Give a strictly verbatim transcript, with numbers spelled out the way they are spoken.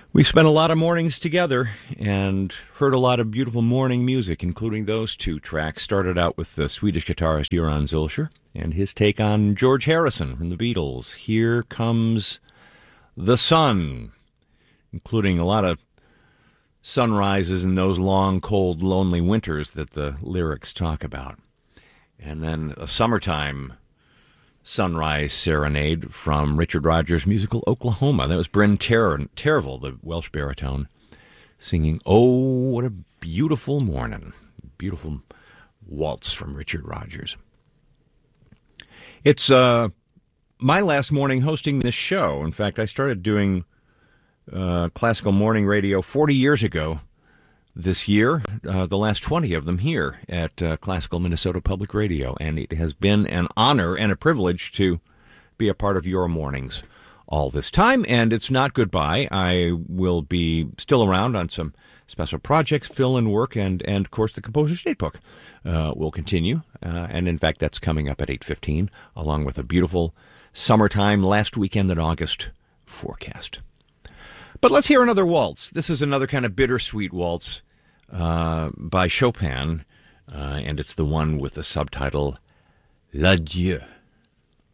We spent a lot of mornings together and heard a lot of beautiful morning music, including those two tracks. Started out with the Swedish guitarist Göran Zülcher and his take on George Harrison from the Beatles. Here Comes the Sun, including a lot of sunrises in those long, cold, lonely winters that the lyrics talk about. And then a summertime sunrise serenade from Richard Rodgers' musical Oklahoma. That was Bryn Ter- Tervel, the Welsh baritone, singing "Oh, What a Beautiful Morning." Beautiful waltz from Richard Rodgers. It's uh, my last morning hosting this show. In fact, I started doing uh, classical morning radio forty years ago this year, uh, the last twenty of them here at uh, Classical Minnesota Public Radio, and it has been an honor and a privilege to be a part of your mornings all this time, and it's not goodbye. I will be still around on some special projects, fill-in work, and, and of course, the Composer's Datebook uh, will continue, uh, and in fact, that's coming up at eight fifteen, along with a beautiful summertime last weekend in August forecast. But let's hear another waltz. This is another kind of bittersweet waltz uh, by Chopin, uh, and it's the one with the subtitle L'Adieu.